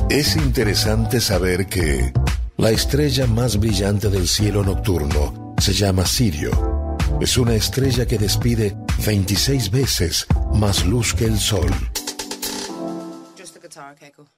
Es interesante saber que la estrella más brillante del cielo nocturno se llama Sirio. Es una estrella que despide 26 veces más luz que el Sol. Just the guitar, okay, cool.